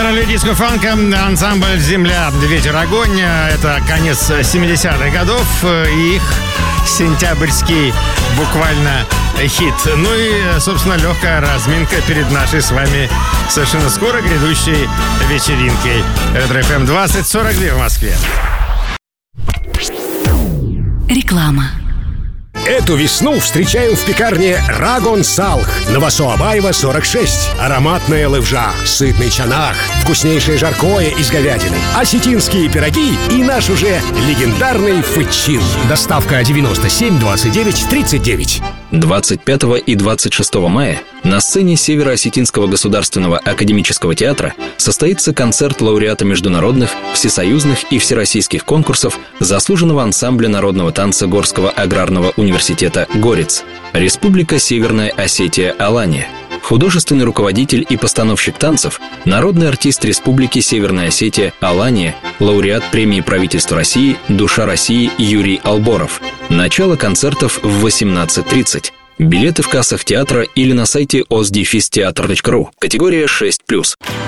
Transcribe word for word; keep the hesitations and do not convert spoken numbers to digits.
Короли диско-фанка, ансамбль «Земля, ветер, огонь». Это конец семидесятых годов и их сентябрьский буквально хит. Ну и, собственно, легкая разминка перед нашей с вами совершенно скоро грядущей вечеринкой. Ретро-эф эм двадцать сорок два в Москве. Реклама. Эту весну встречаем в пекарне Рагон Салх. Новосоабаева, сорок шесть. Ароматная лывжа, сытный чанах, вкуснейшее жаркое из говядины, осетинские пироги и наш уже легендарный фычин. Доставка девяносто семь двадцать девять тридцать девять. двадцать пятого и двадцать шестого мая на сцене Северо-Осетинского государственного академического театра состоится концерт лауреата международных, всесоюзных и всероссийских конкурсов заслуженного ансамбля народного танца Горского аграрного университета «Горец», Республика Северная Осетия Алания. Художественный руководитель и постановщик танцев, народный артист Республики Северная Осетия Алания, лауреат премии правительства России «Душа России» Юрий Алборов. Начало концертов в восемнадцать тридцать. Билеты в кассах театра или на сайте оз дефис театр точка ру. Категория шесть плюс.